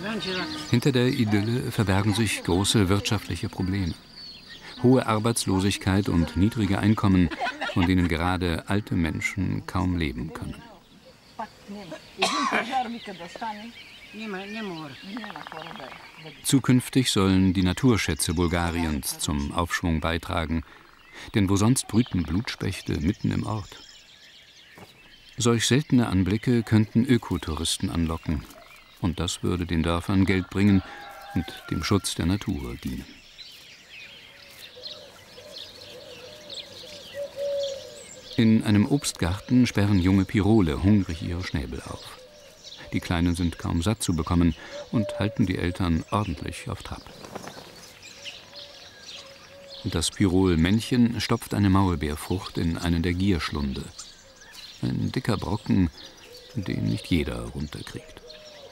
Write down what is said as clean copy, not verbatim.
Hinter der Idylle verbergen sich große wirtschaftliche Probleme. Hohe Arbeitslosigkeit und niedrige Einkommen, von denen gerade alte Menschen kaum leben können. Zukünftig sollen die Naturschätze Bulgariens zum Aufschwung beitragen, denn wo sonst brüten Blutspechte mitten im Ort. Solch seltene Anblicke könnten Ökotouristen anlocken, und das würde den Dörfern Geld bringen und dem Schutz der Natur dienen. In einem Obstgarten sperren junge Pirole hungrig ihre Schnäbel auf. Die Kleinen sind kaum satt zu bekommen und halten die Eltern ordentlich auf Trab. Das Pirol-Männchen stopft eine Maulbeerfrucht in einen der Gierschlunde. Ein dicker Brocken, den nicht jeder runterkriegt.